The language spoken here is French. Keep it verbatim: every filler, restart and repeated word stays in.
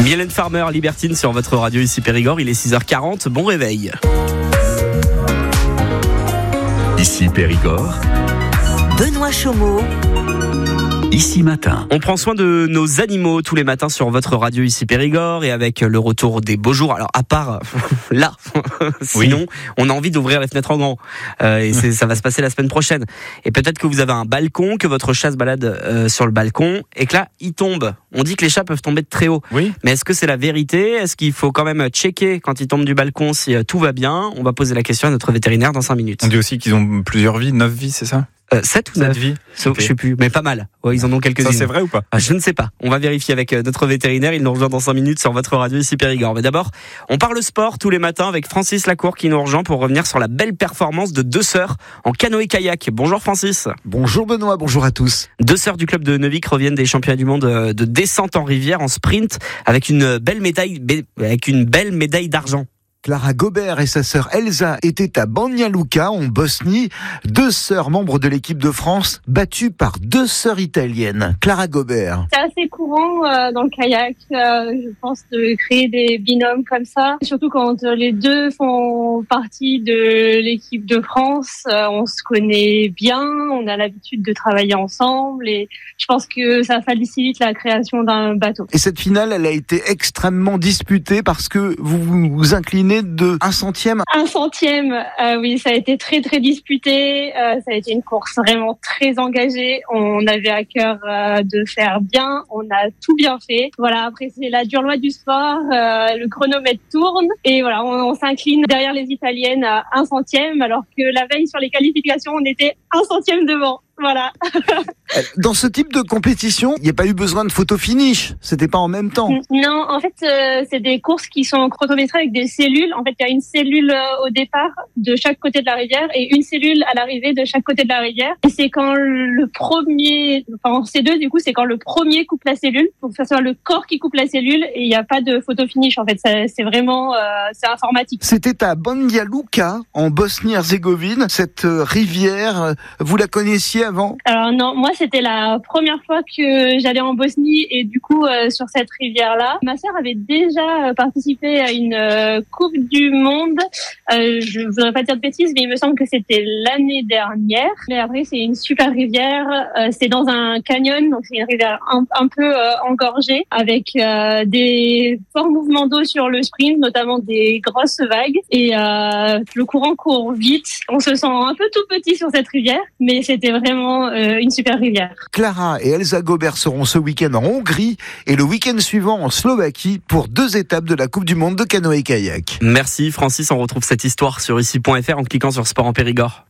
Mylène Farmer, Libertine sur votre radio ici Périgord, il est six heures quarante, bon réveil. Ici Périgord, Benoît Chaumeau. Ici Matin. On prend soin de nos animaux tous les matins sur votre radio ici Périgord et avec le retour des beaux jours. Alors à part là, sinon oui. on a envie d'ouvrir les fenêtres en grand euh, et c'est, ça va se passer la semaine prochaine. Et peut-être que vous avez un balcon, que votre chat se balade euh, sur le balcon et que là il tombe. On dit que les chats peuvent tomber de très haut. Oui. Mais est-ce que c'est la vérité ? Est-ce qu'il faut quand même checker quand ils tombent du balcon si euh, tout va bien ? On va poser la question à notre vétérinaire dans cinq minutes. On dit aussi qu'ils ont plusieurs vies, neuf vies, c'est ça ? Euh, sept ou neuf vies okay. Je sais plus, mais pas mal. Ouais, ils en ont quelques-unes. Ça c'est vrai ou pas ? ah, Je ne sais pas. On va vérifier avec notre vétérinaire. Il nous rejoint dans cinq minutes sur votre radio ici Périgord. Mais d'abord, on parle sport tous les matins avec Francis Lacour qui nous rejoint pour revenir sur la belle performance de deux sœurs en canoë-kayak. Bonjour Francis. Bonjour Benoît, bonjour à tous. Deux sœurs du club de Neuvic reviennent des championnats du monde de descente en rivière en sprint avec une belle médaille, avec une belle médaille d'argent. Clara Gobert et sa sœur Elsa étaient à Banja Luka, en Bosnie. Deux sœurs membres de l'équipe de France, battues par deux sœurs italiennes. Clara Gobert. C'est assez courant euh, dans le kayak, euh, je pense, de créer des binômes comme ça. Surtout quand euh, les deux font partie de l'équipe de France. Euh, on se connaît bien, on a l'habitude de travailler ensemble et je pense que ça facilite la création d'un bateau. Et cette finale, elle a été extrêmement disputée parce que vous vous inclinez de un centième. Un centième, euh, oui, ça a été très très disputé. Euh, ça a été une course vraiment très engagée. On avait à cœur euh, de faire bien. On a tout bien fait. Voilà, après c'est la dure loi du sport. Euh, le chronomètre tourne et voilà, on, on s'incline derrière les Italiennes à un centième, alors que la veille sur les qualifications, on était un centième devant. Voilà. Dans ce type de compétition, il n'y a pas eu besoin de photo finish. C'était pas en même temps. Non, en fait, euh, c'est des courses qui sont chronométrées avec des cellules. En fait, il y a une cellule euh, au départ de chaque côté de la rivière et une cellule à l'arrivée de chaque côté de la rivière. Et c'est quand le premier, enfin, ces deux, du coup, c'est quand le premier coupe la cellule. Donc, ça soit le corps qui coupe la cellule et il n'y a pas de photo finish. En fait, c'est, c'est vraiment, euh, c'est informatique. C'était à Banja Luka, en Bosnie-Herzégovine. Cette euh, rivière, vous la connaissiez avant ? Alors non, moi c'était la première fois que j'allais en Bosnie et du coup euh, sur cette rivière-là. Ma sœur avait déjà euh, participé à une euh, Coupe du Monde. Euh, je voudrais pas dire de bêtises, mais il me semble que c'était l'année dernière. Mais après c'est une super rivière. Euh, c'est dans un canyon, donc c'est une rivière un, un peu euh, engorgée avec euh, des forts mouvements d'eau sur le sprint, notamment des grosses vagues. Et euh, le courant court vite. On se sent un peu tout petit sur cette rivière, mais c'était vraiment euh, une super rivière. Clara et Elsa Gobert seront ce week-end en Hongrie et le week-end suivant en Slovaquie pour deux étapes de la Coupe du Monde de canoë-kayak. Merci Francis, on retrouve cette histoire sur ici point f r en cliquant sur Sport en Périgord.